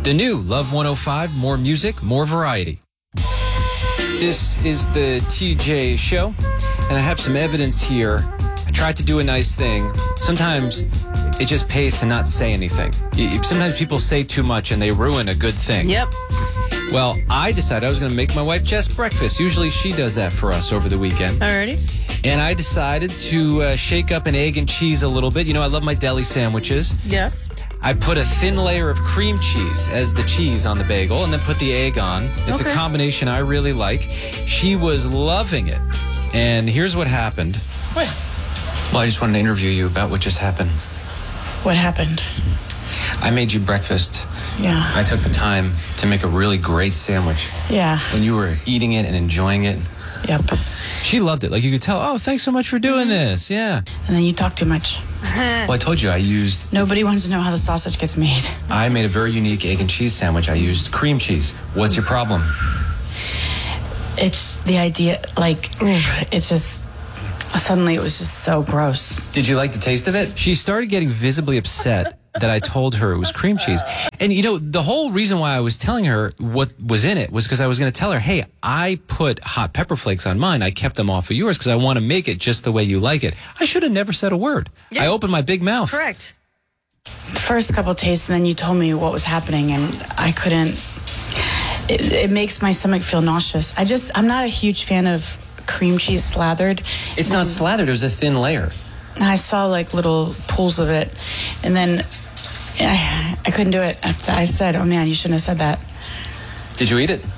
The new Love 105, more music, more variety. This is the TJ Show, and I have some evidence here. I tried to do a nice thing. Sometimes it just pays to not say anything. Sometimes people say too much and they ruin a good thing. Yep. Well, I decided I was going to make my wife Jess breakfast. Usually she does that for us over the weekend. Alrighty. And I decided to shake up an egg and cheese a little bit. You know, I love my deli sandwiches. Yes. I put a thin layer of cream cheese as the cheese on the bagel and then put the egg on. It's a combination I really like. She was loving it. And here's what happened. What? Well, I just wanted to interview you about what just happened. What happened? I made you breakfast. Yeah. I took the time to make a really great sandwich. Yeah. When you were eating it and enjoying it. Yep. She loved it. Like, you could tell, oh, thanks so much for doing this. Yeah. And then you talk too much. Well, I told you I used... Nobody wants to know how the sausage gets made. I made a very unique egg and cheese sandwich. I used cream cheese. What's your problem? It's the idea, like, it's just... Suddenly it was just so gross. Did you like the taste of it? She started getting visibly upset that I told her it was cream cheese. And, you know, the whole reason why I was telling her what was in it was because I was going to tell her, hey, I put hot pepper flakes on mine. I kept them off of yours because I want to make it just the way you like it. I should have never said a word. Yeah. I opened my big mouth. Correct. The first couple tastes, and then you told me what was happening, and I couldn't... It makes my stomach feel nauseous. I'm not a huge fan of cream cheese slathered. It's not slathered. It was a thin layer. I saw like little pools of it, and then I couldn't do it. I said, oh man, you shouldn't have said that. Did you eat it?